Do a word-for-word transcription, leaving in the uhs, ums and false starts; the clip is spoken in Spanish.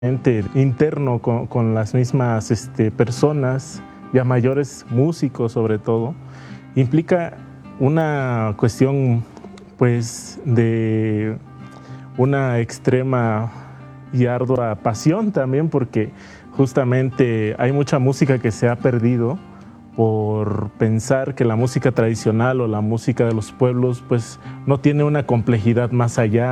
interno con, con las mismas este, personas, ya mayores, músicos sobre todo, implica una cuestión pues de una extrema y ardua pasión también, porque justamente hay mucha música que se ha perdido por pensar que la música tradicional o la música de los pueblos pues no tiene una complejidad más allá.